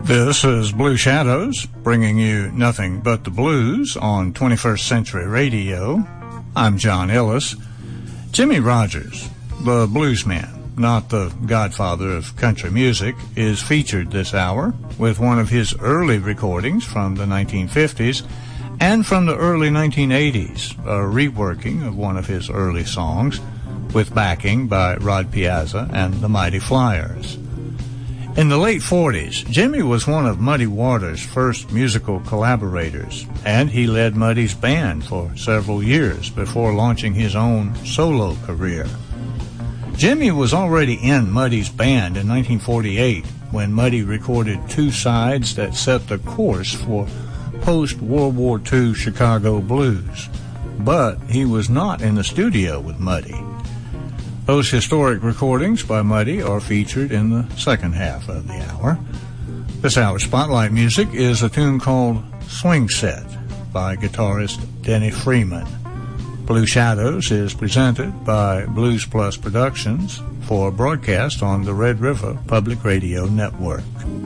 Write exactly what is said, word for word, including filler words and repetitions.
This is Blue Shadows, bringing you nothing but the blues on twenty-first Century Radio. I'm John Ellis. Jimmie Rodgers, the bluesman, not the godfather of country music, is featured this hour with one of his early recordings from the nineteen fifties and from the early nineteen eighties, a reworking of one of his early songs with backing by Rod Piazza and the Mighty Flyers. In the late forties, Jimmie was one of Muddy Waters' first musical collaborators, and he led Muddy's band for several years before launching his own solo career. Jimmie was already in Muddy's band in nineteen forty-eight when Muddy recorded two sides that set the course for post-World War Two Chicago blues, but he was not in the studio with Muddy. Those historic recordings by Muddy are featured in the second half of the hour. This hour's spotlight music is a tune called Swing Set by guitarist Denny Freeman. Blue Shadows is presented by Blues Plus Productions for broadcast on the Red River Public Radio Network.